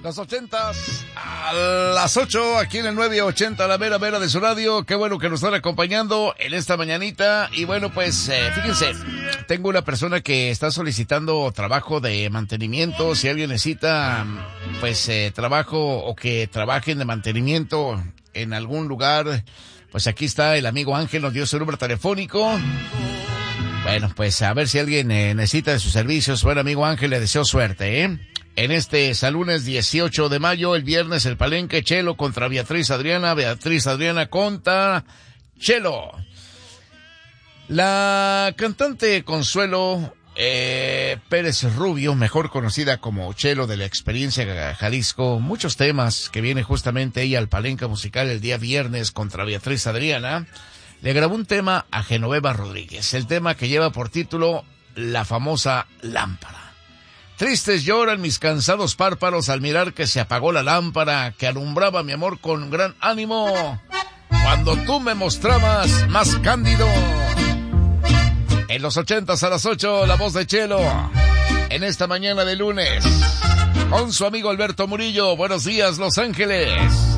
Los 80s a las 8 aquí en el 980, la mera de su radio. Qué bueno que nos están acompañando en esta mañanita. Y bueno, pues fíjense, tengo una persona que está solicitando trabajo de mantenimiento. Si alguien necesita pues trabajo o que trabajen de mantenimiento en algún lugar, pues aquí está el amigo Ángel, nos dio su número telefónico. Bueno, pues a ver si alguien necesita de sus servicios. Bueno, amigo Ángel, le deseo suerte, En este lunes 18 de mayo, el viernes el Palenque, Chelo contra Beatriz Adriana contra Chelo. La cantante Consuelo Pérez Rubio, mejor conocida como Chelo de la Experiencia Jalisco, muchos temas que viene justamente ella al Palenque musical el día viernes contra Beatriz Adriana, le grabó un tema a Genoveva Rodríguez, el tema que lleva por título La famosa lámpara. Tristes lloran mis cansados párpados al mirar que se apagó la lámpara que alumbraba mi amor con gran ánimo, cuando tú me mostrabas más cándido. En los 80s a las 8, la voz de Chelo, en esta mañana de lunes, con su amigo Alberto Murillo. Buenos días, Los Ángeles.